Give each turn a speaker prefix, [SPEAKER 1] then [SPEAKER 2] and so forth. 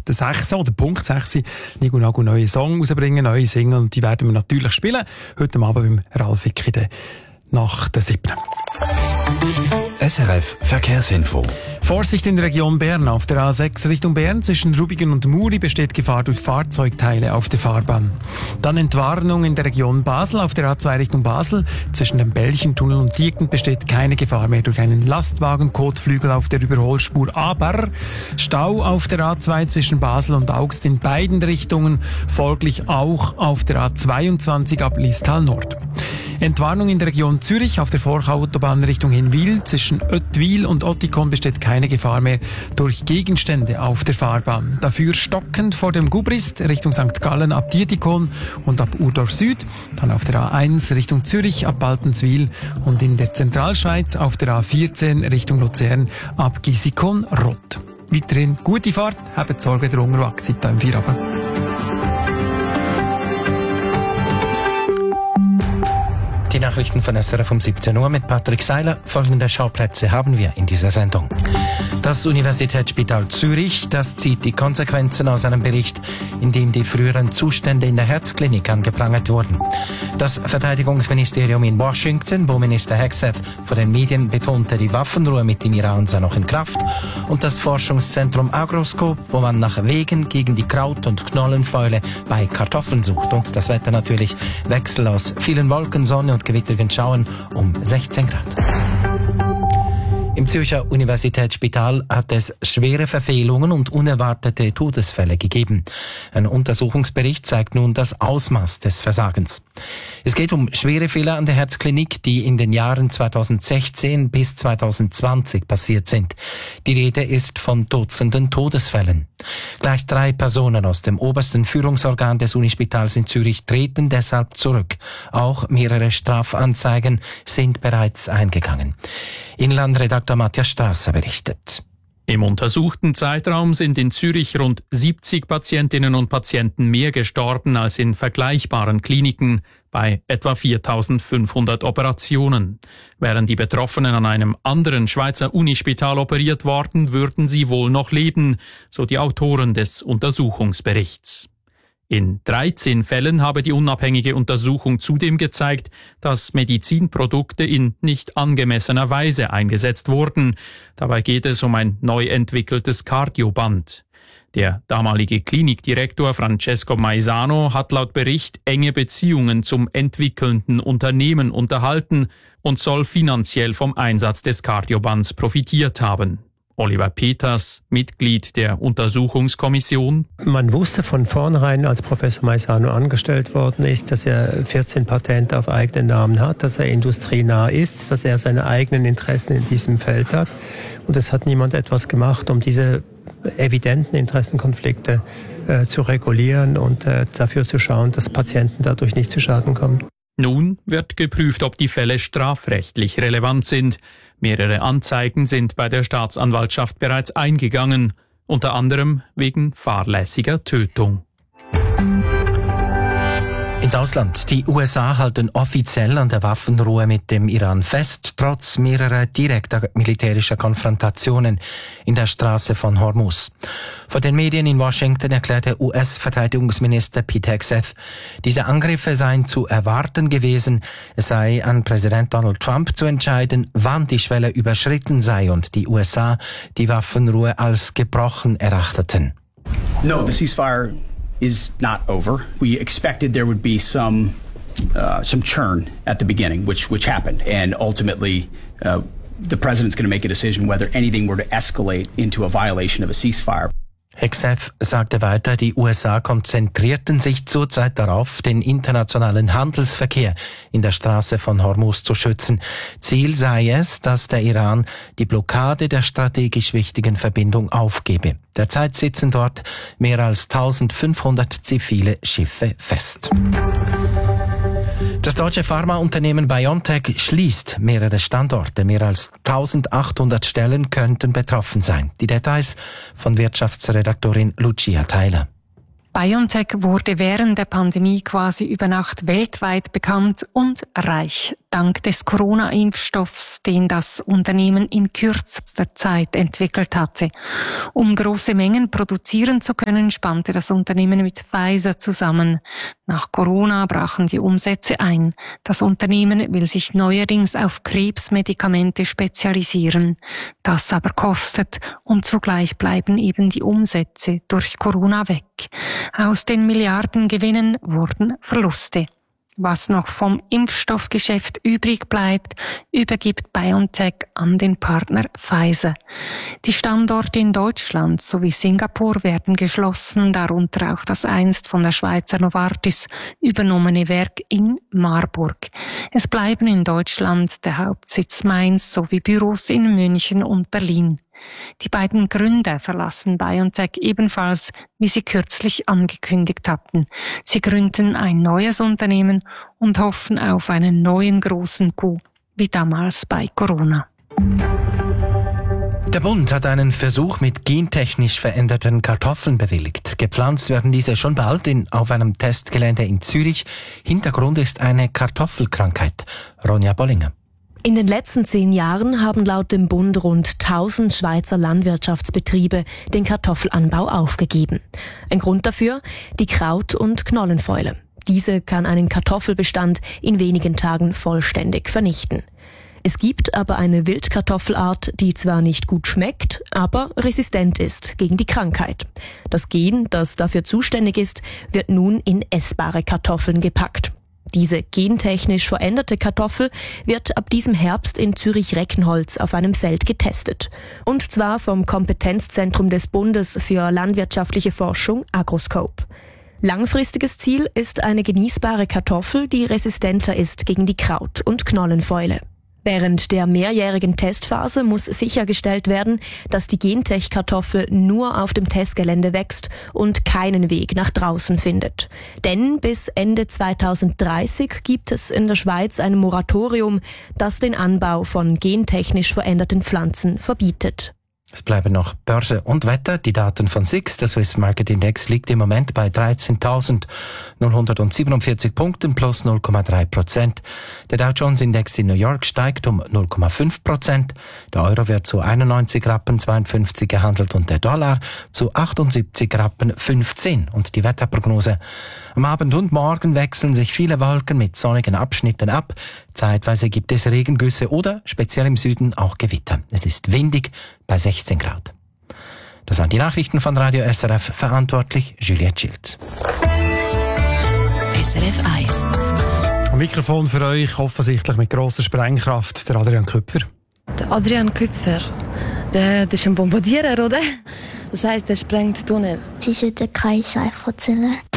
[SPEAKER 1] der 6. oder Punkt 6. Nico Nago neue Song rausbringen, neue Single, und die werden wir natürlich spielen. Heute Abend beim Ralf Wicki nach der 7.
[SPEAKER 2] SRF Verkehrsinfo.
[SPEAKER 1] Vorsicht in der Region Bern. Auf der A6 Richtung Bern zwischen Rubigen und Muri besteht Gefahr durch Fahrzeugteile auf der Fahrbahn. Dann Entwarnung in der Region Basel. Auf der A2 Richtung Basel zwischen dem Belchentunnel und Dieken besteht keine Gefahr mehr durch einen Lastwagen-Kotflügel auf der Überholspur. Aber Stau auf der A2 zwischen Basel und Augst in beiden Richtungen, folglich auch auf der A22 ab Liestal Nord. Entwarnung in der Region Zürich. Auf der Vorchautobahn Richtung Hinwil zwischen Ottwil und Ottikon besteht keine Gefahr mehr durch Gegenstände auf der Fahrbahn. Dafür stockend vor dem Gubrist Richtung St. Gallen ab Dietikon und ab Urdorf Süd. Dann auf der A1 Richtung Zürich ab Baltenswil und in der Zentralschweiz auf der A14 Richtung Luzern ab Gisikon-Rott. Weiterhin gute Fahrt, habt Sorge der Unterwegs im Feierabend.
[SPEAKER 3] Die Nachrichten von SRF um 17 Uhr mit Patrick Seiler. Folgende Schauplätze haben wir in dieser Sendung. Das Universitätsspital Zürich, das zieht die Konsequenzen aus einem Bericht, in dem die früheren Zustände in der Herzklinik angeprangert wurden. Das Verteidigungsministerium in Washington, wo Minister Hegseth vor den Medien betonte, die Waffenruhe mit dem Iran sei noch in Kraft. Und das Forschungszentrum Agroskop, wo man nach Wegen gegen die Kraut- und Knollenfäule bei Kartoffeln sucht. Und das Wetter natürlich Wechsel aus vielen Wolken, Sonne und gewittrigen Schauern um 16 Grad. Im Zürcher Universitätsspital hat es schwere Verfehlungen und unerwartete Todesfälle gegeben. Ein Untersuchungsbericht zeigt nun das Ausmaß des Versagens. Es geht um schwere Fehler an der Herzklinik, die in den Jahren 2016 bis 2020 passiert sind. Die Rede ist von Dutzenden Todesfällen. Gleich 3 Personen aus dem obersten Führungsorgan des Unispitals in Zürich treten deshalb zurück. Auch mehrere Strafanzeigen sind bereits eingegangen. Inlandredakteur Matthias Strasser berichtet.
[SPEAKER 4] Im untersuchten Zeitraum sind in Zürich rund 70 Patientinnen und Patienten mehr gestorben als in vergleichbaren Kliniken bei etwa 4.500 Operationen. Wären die Betroffenen an einem anderen Schweizer Unispital operiert worden, würden sie wohl noch leben, so die Autoren des Untersuchungsberichts. In 13 Fällen habe die unabhängige Untersuchung zudem gezeigt, dass Medizinprodukte in nicht angemessener Weise eingesetzt wurden. Dabei geht es um ein neu entwickeltes Kardioband. Der damalige Klinikdirektor Francesco Maisano hat laut Bericht enge Beziehungen zum entwickelnden Unternehmen unterhalten und soll finanziell vom Einsatz des Kardiobands profitiert haben. Oliver Peters, Mitglied der Untersuchungskommission.
[SPEAKER 5] Man wusste von vornherein, als Professor Maisano angestellt worden ist, dass er 14 Patente auf eigenen Namen hat, dass er industrienah ist, dass er seine eigenen Interessen in diesem Feld hat. Und es hat niemand etwas gemacht, um diese evidenten Interessenkonflikte zu regulieren und dafür zu schauen, dass Patienten dadurch nicht zu Schaden kommen.
[SPEAKER 4] Nun wird geprüft, ob die Fälle strafrechtlich relevant sind. Mehrere Anzeigen sind bei der Staatsanwaltschaft bereits eingegangen, unter anderem wegen fahrlässiger Tötung.
[SPEAKER 3] Ins Ausland. Die USA halten offiziell an der Waffenruhe mit dem Iran fest, trotz mehrerer direkter militärischer Konfrontationen in der Straße von Hormuz. Vor den Medien in Washington erklärte US-Verteidigungsminister Pete Hegseth, diese Angriffe seien zu erwarten gewesen. Es sei an Präsident Donald Trump zu entscheiden, wann die Schwelle überschritten sei und die USA die Waffenruhe als gebrochen erachteten.
[SPEAKER 6] No, the ceasefire is not over. We expected there would be some churn at the beginning, which happened, and ultimately the president's going to make a decision whether anything were to escalate into a violation of a ceasefire.
[SPEAKER 3] Hegseth sagte weiter, die USA konzentrierten sich zurzeit darauf, den internationalen Handelsverkehr in der Straße von Hormuz zu schützen. Ziel sei es, dass der Iran die Blockade der strategisch wichtigen Verbindung aufgebe. Derzeit sitzen dort mehr als 1500 zivile Schiffe fest. Das deutsche Pharmaunternehmen BioNTech schließt mehrere Standorte. Mehr als 1800 Stellen könnten betroffen sein. Die Details von Wirtschaftsredaktorin Lucia Theiler.
[SPEAKER 2] BioNTech wurde während der Pandemie quasi über Nacht weltweit bekannt und reich, dank des Corona-Impfstoffs, den das Unternehmen in kürzester Zeit entwickelt hatte. Um große Mengen produzieren zu können, spannte das Unternehmen mit Pfizer zusammen. Nach Corona brachen die Umsätze ein. Das Unternehmen will sich neuerdings auf Krebsmedikamente spezialisieren. Das aber kostet und zugleich bleiben eben die Umsätze durch Corona weg. Aus den Milliardengewinnen wurden Verluste. Was noch vom Impfstoffgeschäft übrig bleibt, übergibt BioNTech an den Partner Pfizer. Die Standorte in Deutschland sowie Singapur werden geschlossen, darunter auch das einst von der Schweizer Novartis übernommene Werk in Marburg. Es bleiben in Deutschland der Hauptsitz Mainz sowie Büros in München und Berlin. Die beiden Gründer verlassen BioNTech ebenfalls, wie sie kürzlich angekündigt hatten. Sie gründen ein neues Unternehmen und hoffen auf einen neuen großen Coup, wie damals bei Corona.
[SPEAKER 3] Der Bund hat einen Versuch mit gentechnisch veränderten Kartoffeln bewilligt. Gepflanzt werden diese schon bald auf einem Testgelände in Zürich. Hintergrund ist eine Kartoffelkrankheit. Ronja Bollinger.
[SPEAKER 7] In den letzten 10 Jahren haben laut dem Bund rund 1000 Schweizer Landwirtschaftsbetriebe den Kartoffelanbau aufgegeben. Ein Grund dafür? Die Kraut- und Knollenfäule. Diese kann einen Kartoffelbestand in wenigen Tagen vollständig vernichten. Es gibt aber eine Wildkartoffelart, die zwar nicht gut schmeckt, aber resistent ist gegen die Krankheit. Das Gen, das dafür zuständig ist, wird nun in essbare Kartoffeln gepackt. Diese gentechnisch veränderte Kartoffel wird ab diesem Herbst in Zürich-Reckenholz auf einem Feld getestet. Und zwar vom Kompetenzzentrum des Bundes für landwirtschaftliche Forschung Agroscope. Langfristiges Ziel ist eine genießbare Kartoffel, die resistenter ist gegen die Kraut- und Knollenfäule. Während der mehrjährigen Testphase muss sichergestellt werden, dass die Gentech-Kartoffel nur auf dem Testgelände wächst und keinen Weg nach draußen findet. Denn bis Ende 2030 gibt es in der Schweiz ein Moratorium, das den Anbau von gentechnisch veränderten Pflanzen verbietet.
[SPEAKER 3] Es bleiben noch Börse und Wetter. Die Daten von SIX, der Swiss Market Index, liegt im Moment bei 13.047 Punkten plus 0,3%. Der Dow Jones Index in New York steigt um 0,5%. Der Euro wird zu 91,52 Rappen gehandelt und der Dollar zu 78,15 Rappen. Und die Wetterprognose. Am Abend und Morgen wechseln sich viele Wolken mit sonnigen Abschnitten ab. Zeitweise gibt es Regengüsse oder speziell im Süden auch Gewitter. Es ist windig bei 16 Grad. Das waren die Nachrichten von Radio SRF, verantwortlich Juliette Schild.
[SPEAKER 7] SRF 1.
[SPEAKER 1] Ein Mikrofon für euch, offensichtlich mit grosser Sprengkraft, der Adrian Küpfer.
[SPEAKER 8] Der Adrian Küpfer, der ist ein Bombardierer, oder? Das heisst, er sprengt Tunnel.
[SPEAKER 9] Sie sollten kein Seifen zählen.